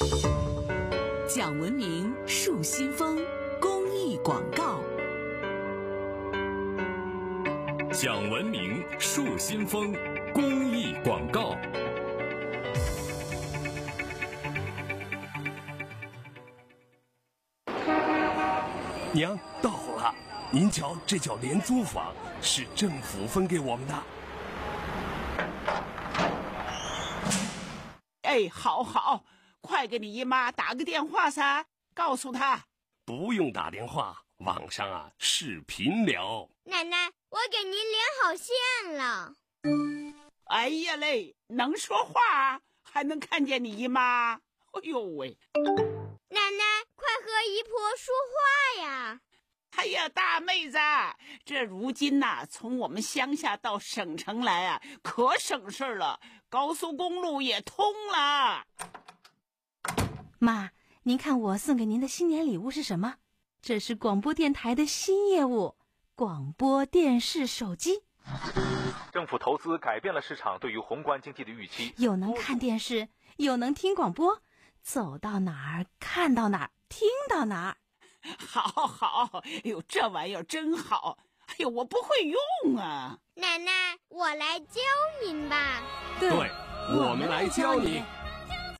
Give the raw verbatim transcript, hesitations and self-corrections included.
讲文明树新风公益广告。 讲文明树新风公益广告。 娘，到了，您瞧，这叫廉租房，是政府分给我们的。 哎，好好，快给你姨妈打个电话噻，告诉她。 不用打电话，网上啊视频聊。 奶奶，我给您连好线了。 哎呀嘞，能说话还能看见你姨妈，哎呦喂！ 奶奶，快和姨婆说话呀！ 哎呀，大妹子，这如今呐、啊，从我们乡下到省城来啊，可省事儿了，高速公路也通了。 妈，您看我送给您的新年礼物是什么？这是广播电台的新业务——广播电视手机。 政府投资改变了市场对于宏观经济的预期， 又能看电视，又能听广播，走到哪儿看到哪儿，听到哪儿。 好好，哎呦，这玩意儿真好！哎呦，我不会用啊。 奶奶，我来教您吧。 对，我们来教你。